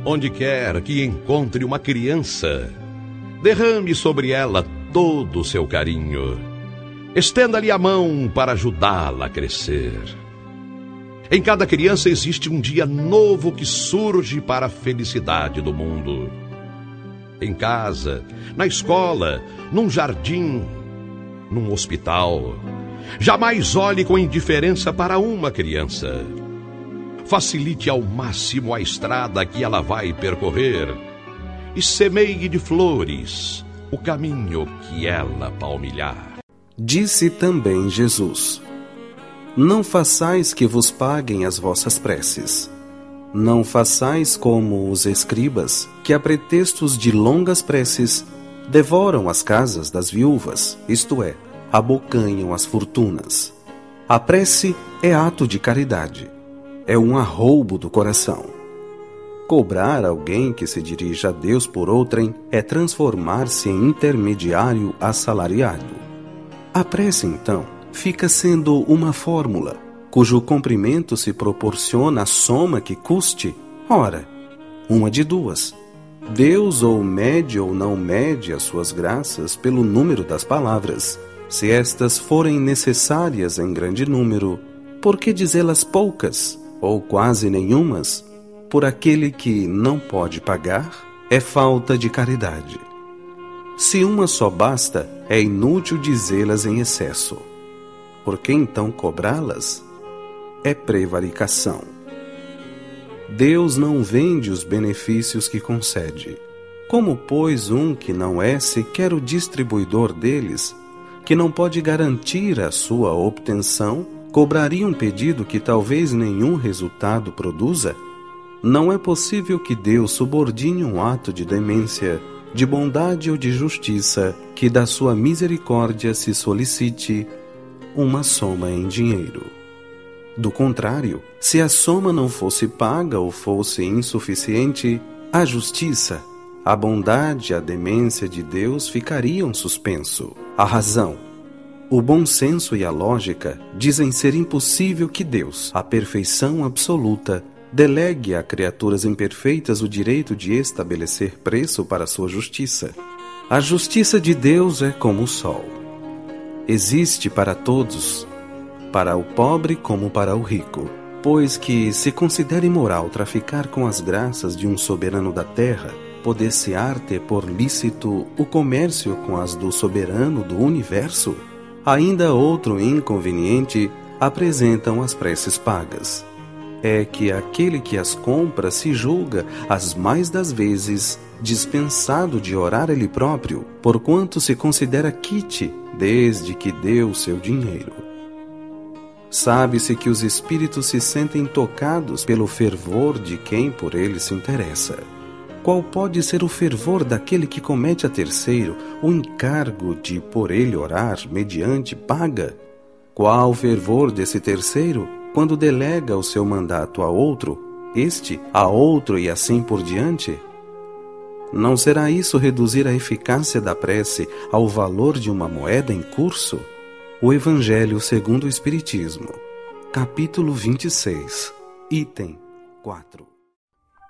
Onde quer que encontre uma criança, derrame sobre ela todo o seu carinho. Estenda-lhe a mão para ajudá-la a crescer. Em cada criança existe um dia novo que surge para a felicidade do mundo. Em casa, na escola, num jardim, num hospital. Jamais olhe com indiferença para uma criança. Facilite ao máximo a estrada que ela vai percorrer e semeie de flores o caminho que ela palmilhar. Disse também Jesus: Não façais que vos paguem as vossas preces. Não façais como os escribas, que a pretextos de longas preces devoram as casas das viúvas, isto é, abocanham as fortunas. A prece é ato de caridade. É um arroubo do coração. Cobrar alguém que se dirija a Deus por outrem é transformar-se em intermediário assalariado. A prece, então, fica sendo uma fórmula, cujo comprimento se proporciona à soma que custe. Ora, uma de duas. Deus ou mede ou não mede as suas graças pelo número das palavras. Se estas forem necessárias em grande número, por que dizê-las poucas, ou quase nenhumas, por aquele que não pode pagar? É falta de caridade. Se uma só basta, é inútil dizê-las em excesso. Por que então cobrá-las? É prevaricação. Deus não vende os benefícios que concede. Como, pois, um que não é sequer o distribuidor deles, que não pode garantir a sua obtenção, cobraria um pedido que talvez nenhum resultado produza? Não é possível que Deus subordine um ato de demência, de bondade ou de justiça, que da sua misericórdia se solicite uma soma em dinheiro. Do contrário, se a soma não fosse paga ou fosse insuficiente, a justiça, a bondade e a demência de Deus ficariam suspenso. A razão, o bom senso e a lógica dizem ser impossível que Deus, a perfeição absoluta, delegue a criaturas imperfeitas o direito de estabelecer preço para sua justiça. A justiça de Deus é como o sol. Existe para todos, para o pobre como para o rico, pois que se considera imoral traficar com as graças de um soberano da terra, poder-se-á ter por lícito o comércio com as do soberano do universo? Ainda outro inconveniente apresentam as preces pagas. É que aquele que as compra se julga, as mais das vezes, dispensado de orar ele próprio, porquanto se considera quite, desde que deu seu dinheiro. Sabe-se que os espíritos se sentem tocados pelo fervor de quem por ele se interessa. Qual pode ser o fervor daquele que comete a terceiro o encargo de por ele orar mediante paga? Qual o fervor desse terceiro quando delega o seu mandato a outro, este a outro e assim por diante? Não será isso reduzir a eficácia da prece ao valor de uma moeda em curso? O Evangelho segundo o Espiritismo, capítulo 26, item 4.